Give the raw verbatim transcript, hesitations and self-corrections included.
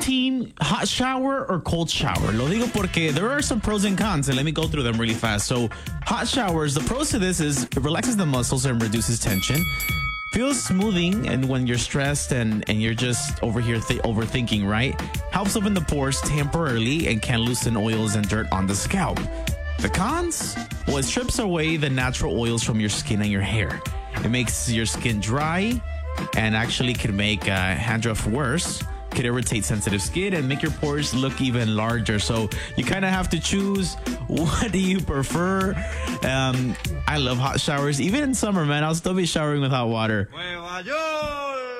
team hot shower or cold shower? Lo digo porque there are some pros and cons, and let me go through them really fast. So hot showers, the pros to this is it relaxes the muscles and reduces tension. Feels smoothing, and when you're stressed and, and you're just over here th- overthinking, right? Helps open the pores temporarily and can loosen oils and dirt on the scalp. The cons? Well, it strips away the natural oils from your skin and your hair. It makes your skin dry and actually can make uh, dandruff worse. Could irritate sensitive skin and make your pores look even larger. So you kind of have to choose, what do you prefer? Um, I love hot showers. Even in summer, man, I'll still be showering with hot water.